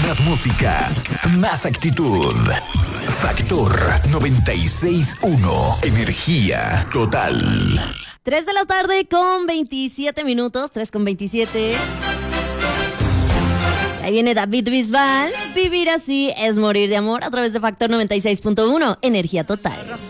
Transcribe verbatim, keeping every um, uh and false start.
Más música, más actitud. Factor noventa y seis punto uno. Energía total. tres de la tarde con veintisiete minutos. tres con veintisiete. Ahí viene David Bisbal. Vivir así es morir de amor a través de Factor noventa y seis punto uno. Energía total.